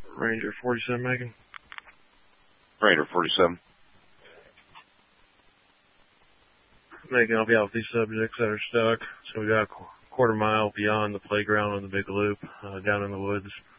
Ranger 47 Macon. Ranger 47. Macon, I'll be out with these subjects that are stuck. So we got a quarter mile beyond the playground on the big loop, down in the woods.